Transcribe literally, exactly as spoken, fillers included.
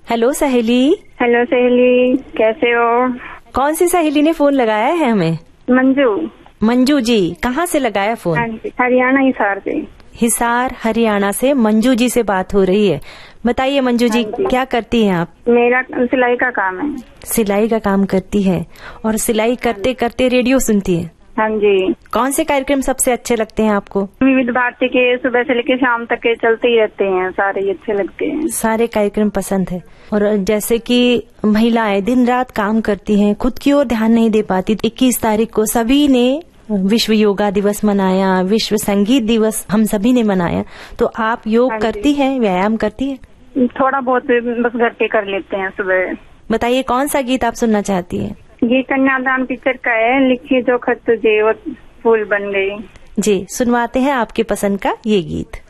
Hello सहेली। Hello सहेली, कैसे हो? कौन सी सहेली ने फोन लगाया है हमें? मंजू। मंजू जी, कहाँ से लगाया फोन? हरियाणा, हिसार से। हिसार हरियाणा से मंजू जी से बात हो रही है। बताइए मंजू जी, क्या करती हैं आप? मेरा सिलाई का काम है। सिलाई का काम करती है और सिलाई करते करते रेडियो सुनती है? हाँ जी। कौन से कार्यक्रम सबसे अच्छे लगते हैं आपको? विविध भारती के सुबह से लेकर शाम तक के चलते ही रहते हैं, सारे ही अच्छे लगते हैं। सारे कार्यक्रम पसंद है। और जैसे कि महिलाएं दिन रात काम करती हैं, खुद की ओर ध्यान नहीं दे पाती। इक्कीस तारीख को सभी ने विश्व योगा दिवस मनाया, विश्व संगीत दिवस हम सभी ने मनाया। तो आप योग हाँ करती हैं, व्यायाम करती हैं? थोड़ा बहुत बस घर पे कर लेते हैं सुबह। बताइए कौन सा गीत आप सुनना चाहती हैं? ये कन्यादान पिक्चर का है, लिखी जो खत तुझे वो फूल बन गई। जी, सुनवाते हैं आपके पसंद का ये गीत।